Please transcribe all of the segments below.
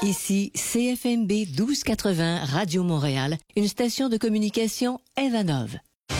Ici CFMB 1280 Radio Montréal, une station de communication Evanov.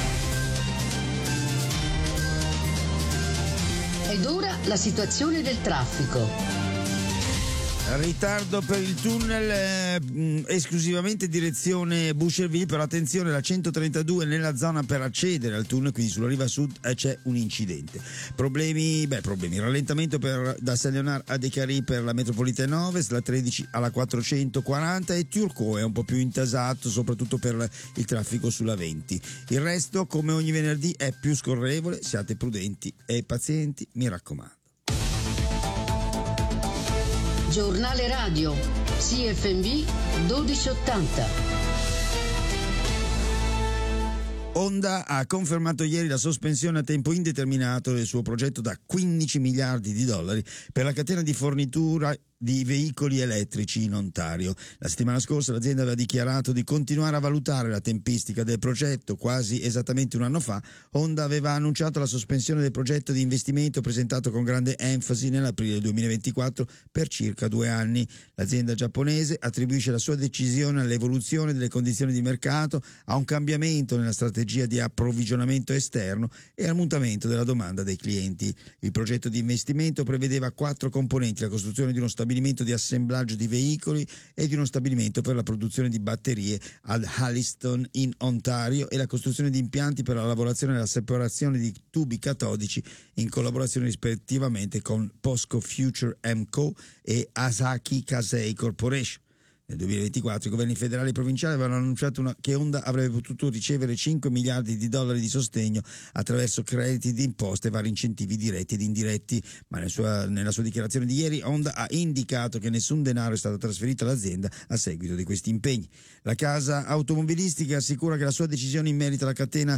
Ed ora la situazione del traffico. Ritardo per il tunnel esclusivamente direzione Boucherville, però attenzione, la 132 nella zona per accedere al tunnel, quindi sulla riva sud c'è un incidente. Problemi, rallentamento da Saint-Léonard a Descaries per la metropolitana Ovest, la 13 alla 440 e Turcot è un po' più intasato, soprattutto per il traffico sulla 20. Il resto, come ogni venerdì, è più scorrevole, siate prudenti e pazienti, mi raccomando. Giornale radio CFMB 1280. Honda ha confermato ieri la sospensione a tempo indeterminato del suo progetto da 15 miliardi di dollari per la catena di fornitura di veicoli elettrici in Ontario. La settimana scorsa l'azienda aveva dichiarato di continuare a valutare la tempistica del progetto. Quasi esattamente un anno fa Honda aveva annunciato la sospensione del progetto di investimento presentato con grande enfasi nell'aprile 2024 per circa 2 anni. L'azienda giapponese attribuisce la sua decisione all'evoluzione delle condizioni di mercato, a un cambiamento nella strategia di approvvigionamento esterno e al mutamento della domanda dei clienti. Il progetto di investimento prevedeva 4 componenti: la costruzione di uno stabilimento di assemblaggio di veicoli e di uno stabilimento per la produzione di batterie ad Alliston in Ontario e la costruzione di impianti per la lavorazione e la separazione di tubi catodici in collaborazione rispettivamente con POSCO Future M Co e Asahi Kasei Corporation. Nel 2024 i governi federali e provinciali avevano annunciato che Honda avrebbe potuto ricevere 5 miliardi di dollari di sostegno attraverso crediti di imposte e vari incentivi diretti ed indiretti, ma nella sua dichiarazione di ieri Honda ha indicato che nessun denaro è stato trasferito all'azienda a seguito di questi impegni. La casa automobilistica assicura che la sua decisione in merito alla catena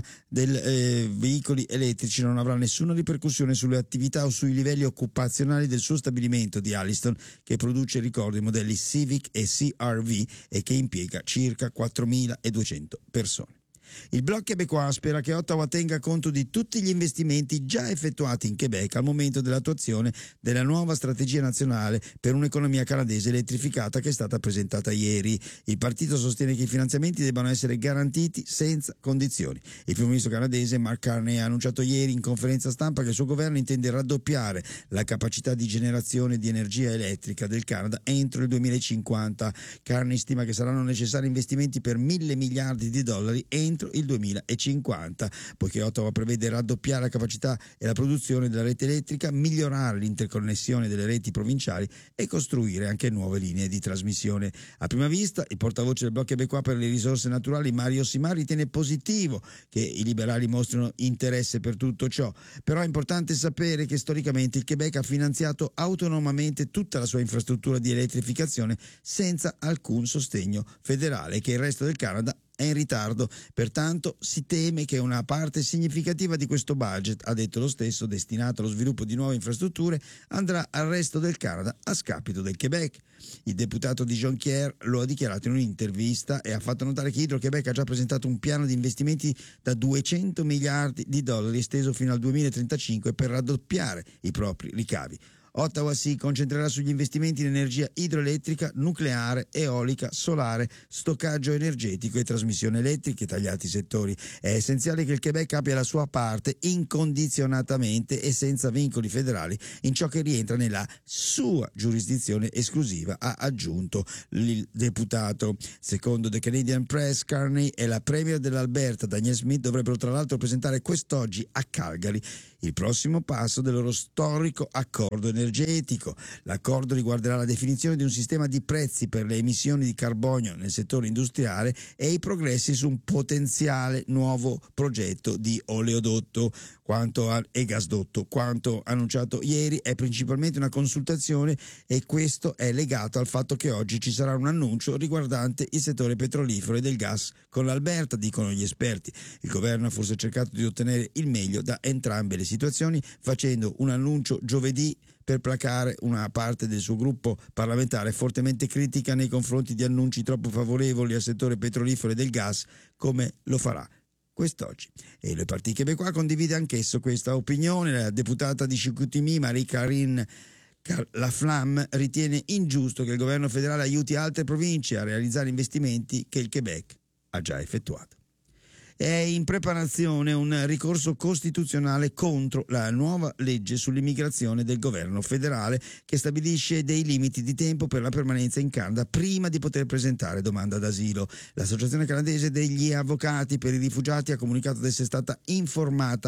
dei veicoli elettrici non avrà nessuna ripercussione sulle attività o sui livelli occupazionali del suo stabilimento di Alliston, che produce, ricordo, i modelli Civic e CRV e che impiega circa 4.200 persone. Il Bloc québécois spera che Ottawa tenga conto di tutti gli investimenti già effettuati in Quebec al momento dell'attuazione della nuova strategia nazionale per un'economia canadese elettrificata che è stata presentata ieri. Il partito sostiene che i finanziamenti debbano essere garantiti senza condizioni. Il primo ministro canadese Mark Carney ha annunciato ieri in conferenza stampa che il suo governo intende raddoppiare la capacità di generazione di energia elettrica del Canada entro il 2050. Carney stima che saranno necessari investimenti per 1.000 miliardi di dollari entro il 2050, poiché Ottawa prevede raddoppiare la capacità e la produzione della rete elettrica, migliorare l'interconnessione delle reti provinciali e costruire anche nuove linee di trasmissione. A prima vista, il portavoce del Bloc québécois per le risorse naturali Mario Simard ritiene positivo che i liberali mostrino interesse per tutto ciò, però è importante sapere che storicamente il Quebec ha finanziato autonomamente tutta la sua infrastruttura di elettrificazione senza alcun sostegno federale e che il resto del Canada è in ritardo. Pertanto si teme che una parte significativa di questo budget, ha detto lo stesso, destinato allo sviluppo di nuove infrastrutture, andrà al resto del Canada a scapito del Quebec. Il deputato di Jonquière lo ha dichiarato in un'intervista e ha fatto notare che Hydro-Québec ha già presentato un piano di investimenti da 200 miliardi di dollari esteso fino al 2035 per raddoppiare i propri ricavi. Ottawa si concentrerà sugli investimenti in energia idroelettrica, nucleare, eolica, solare, stoccaggio energetico e trasmissione elettrica, tagliati i settori. È essenziale che il Quebec abbia la sua parte incondizionatamente e senza vincoli federali in ciò che rientra nella sua giurisdizione esclusiva, ha aggiunto il deputato. Secondo The Canadian Press, Carney e la premier dell'Alberta, Danielle Smith, dovrebbero tra l'altro presentare quest'oggi a Calgary il prossimo passo del loro storico accordo energetico. L'accordo riguarderà la definizione di un sistema di prezzi per le emissioni di carbonio nel settore industriale e i progressi su un potenziale nuovo progetto di oleodotto e gasdotto. Quanto annunciato ieri è principalmente una consultazione e questo è legato al fatto che oggi ci sarà un annuncio riguardante il settore petrolifero e del gas con l'Alberta, dicono gli esperti. Il governo ha forse cercato di ottenere il meglio da entrambe le situazioni, facendo un annuncio giovedì per placare una parte del suo gruppo parlamentare fortemente critica nei confronti di annunci troppo favorevoli al settore petrolifero e del gas, come lo farà quest'oggi. E le Parti québécois condivide anch'esso questa opinione. La deputata di Chicoutimi, Marie-Karine La Flamme ritiene ingiusto che il governo federale aiuti altre province a realizzare investimenti che il Quebec ha già effettuato. È in preparazione un ricorso costituzionale contro la nuova legge sull'immigrazione del governo federale che stabilisce dei limiti di tempo per la permanenza in Canada prima di poter presentare domanda d'asilo. L'Associazione canadese degli avvocati per i rifugiati ha comunicato di essere stata informata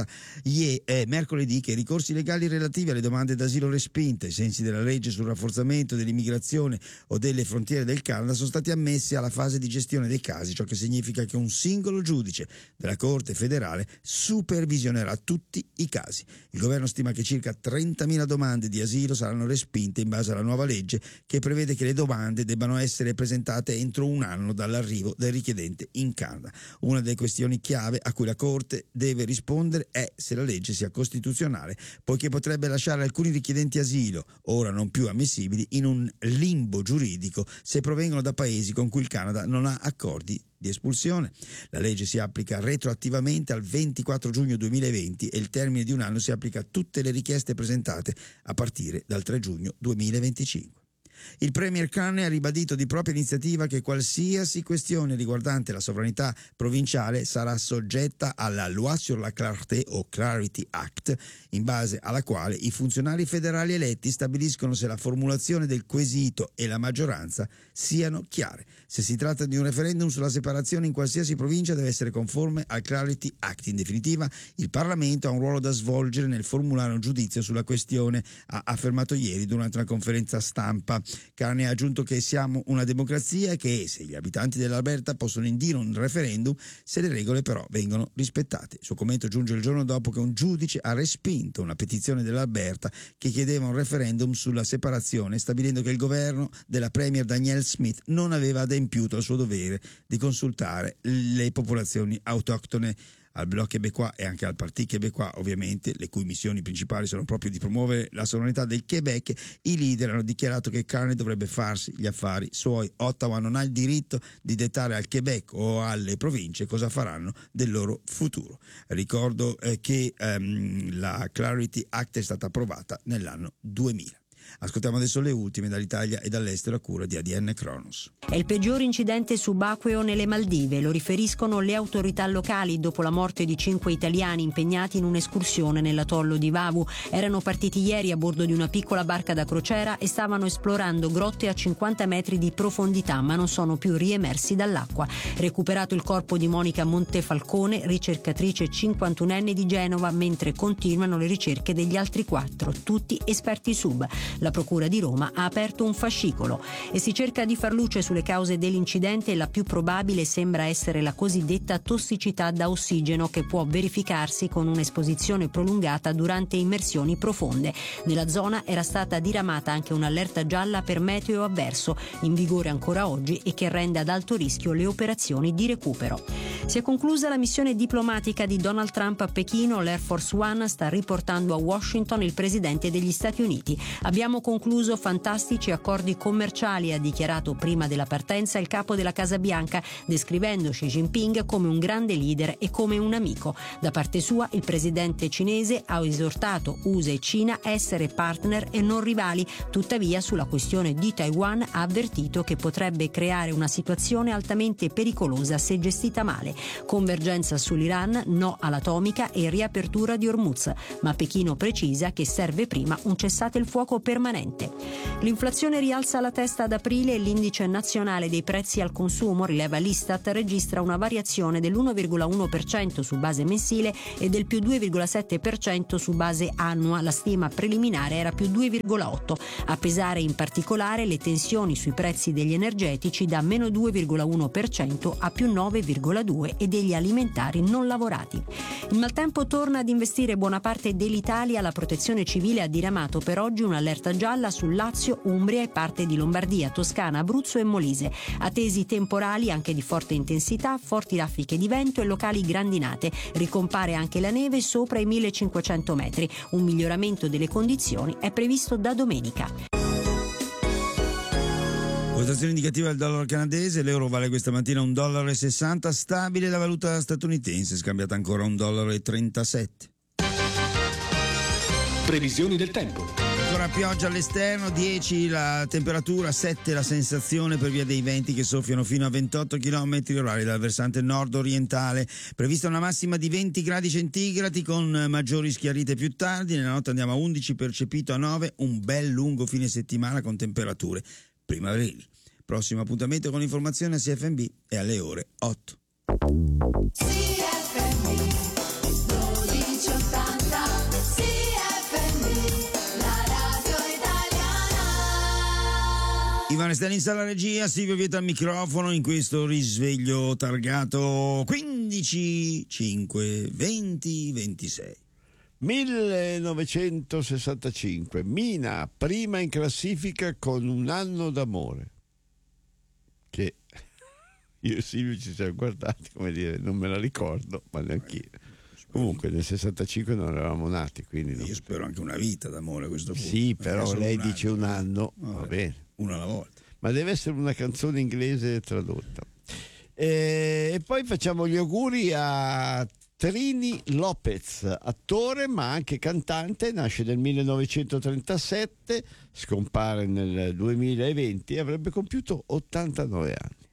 mercoledì che i ricorsi legali relativi alle domande d'asilo respinte ai sensi della legge sul rafforzamento dell'immigrazione o delle frontiere del Canada sono stati ammessi alla fase di gestione dei casi, ciò che significa che un singolo giudice della Corte federale supervisionerà tutti i casi. Il governo stima che circa 30.000 domande di asilo saranno respinte in base alla nuova legge che prevede che le domande debbano essere presentate entro un anno dall'arrivo del richiedente in Canada. Una delle questioni chiave a cui la Corte deve rispondere è se la legge sia costituzionale, poiché potrebbe lasciare alcuni richiedenti asilo, ora non più ammissibili, in un limbo giuridico se provengono da paesi con cui il Canada non ha accordi di espulsione. La legge si applica retroattivamente al 24 giugno 2020 e il termine di un anno si applica a tutte le richieste presentate a partire dal 3 giugno 2025. Il premier Carney ha ribadito di propria iniziativa che qualsiasi questione riguardante la sovranità provinciale sarà soggetta alla Loi sur la Clarté o Clarity Act, in base alla quale i funzionari federali eletti stabiliscono se la formulazione del quesito e la maggioranza siano chiare. Se si tratta di un referendum sulla separazione in qualsiasi provincia deve essere conforme al Clarity Act. In definitiva, il Parlamento ha un ruolo da svolgere nel formulare un giudizio sulla questione, ha affermato ieri durante una conferenza stampa. Carney ha aggiunto che siamo una democrazia e che se gli abitanti dell'Alberta possono indire un referendum se le regole però vengono rispettate. Il suo commento giunge il giorno dopo che un giudice ha respinto una petizione dell'Alberta che chiedeva un referendum sulla separazione, stabilendo che il governo della premier Danielle Smith non aveva adempiuto al suo dovere di consultare le popolazioni autoctone. Al Bloc québécois e anche al Parti québécois, ovviamente, le cui missioni principali sono proprio di promuovere la sovranità del Quebec, i leader hanno dichiarato che Carney dovrebbe farsi gli affari suoi. Ottawa non ha il diritto di dettare al Quebec o alle province cosa faranno del loro futuro. Ricordo che la Clarity Act è stata approvata nell'anno 2000. Ascoltiamo adesso le ultime dall'Italia e dall'estero a cura di ADN Kronos. È il peggior incidente subacqueo nelle Maldive, lo riferiscono le autorità locali dopo la morte di 5 italiani impegnati in un'escursione nell'atollo di Vavu. Erano partiti ieri a bordo di una piccola barca da crociera e stavano esplorando grotte a 50 metri di profondità, ma non sono più riemersi dall'acqua. Recuperato il corpo di Monica Montefalcone, ricercatrice 51enne di Genova, mentre continuano le ricerche degli altri 4, tutti esperti sub. La Procura di Roma ha aperto un fascicolo e si cerca di far luce sulle cause dell'incidente. La più probabile sembra essere la cosiddetta tossicità da ossigeno, che può verificarsi con un'esposizione prolungata durante immersioni profonde. Nella zona era stata diramata anche un'allerta gialla per meteo avverso, in vigore ancora oggi e che rende ad alto rischio le operazioni di recupero. Si è conclusa la missione diplomatica di Donald Trump a Pechino. L'Air Force One sta riportando a Washington il presidente degli Stati Uniti. Abbiamo concluso fantastici accordi commerciali, ha dichiarato prima della partenza il capo della Casa Bianca, descrivendo Xi Jinping come un grande leader e come un amico. Da parte sua, il presidente cinese ha esortato USA e Cina a essere partner e non rivali. Tuttavia, sulla questione di Taiwan ha avvertito che potrebbe creare una situazione altamente pericolosa se gestita male. Convergenza sull'Iran, no all'atomica e riapertura di Hormuz, ma Pechino precisa che serve prima un cessate il fuoco permanente. L'inflazione rialza la testa ad aprile e l'indice nazionale dei prezzi al consumo, rileva l'Istat, registra una variazione dell'1,1% su base mensile e del più 2,7% su base annua. La stima preliminare era più 2,8%. A pesare in particolare le tensioni sui prezzi degli energetici da meno 2,1% a più 9,2% e degli alimentari non lavorati. Il maltempo torna ad investire buona parte dell'Italia. La Protezione Civile ha diramato per oggi un'allerta gialla su Lazio, Umbria e parte di Lombardia, Toscana, Abruzzo e Molise. Attesi temporali anche di forte intensità, forti raffiche di vento e locali grandinate. Ricompare anche la neve sopra i 1500 metri. Un miglioramento delle condizioni è previsto da domenica. Quotazione indicativa del dollaro canadese, l'euro vale questa mattina $1,60, stabile la valuta statunitense, scambiata ancora $1,37. Previsioni del tempo. Ancora ancora pioggia all'esterno, 10 la temperatura, 7 la sensazione per via dei venti che soffiano fino a 28 km/h dal versante nord-orientale. Prevista una massima di 20 gradi centigradi con maggiori schiarite più tardi. Nella notte andiamo a 11, percepito a 9, un bel lungo fine settimana con temperature primaverili. Prossimo appuntamento con informazione a CFMB è alle ore 8. CFMB 1280 CFMB, la radio italiana. Ivano Stella in sala regia, Silvio Vieta al microfono in questo risveglio targato 15, 5, 20, 26. 1965, Mina, prima in classifica con Un anno d'amore. Che io e Silvio ci siamo guardati, come dire, non me la ricordo, ma neanche io. Comunque nel 65 non eravamo nati, quindi Io spero anche una vita d'amore a questo punto. sì, però lei dice un anno, Vabbè, va bene. una alla volta. Ma deve essere una canzone inglese tradotta. E poi facciamo gli auguri a Trini Lopez, attore ma anche cantante, nasce nel 1937, scompare nel 2020 e avrebbe compiuto 89 anni.